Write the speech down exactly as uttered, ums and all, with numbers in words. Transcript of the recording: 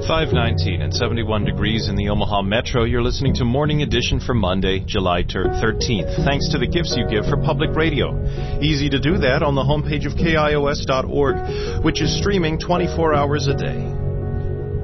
five nineteen and seventy-one degrees in the Omaha Metro. You're listening to Morning Edition for Monday, July thirteenth. Thanks to the gifts you give for public radio. Easy to do that on the homepage of K I O S dot org, which is streaming twenty-four hours a day.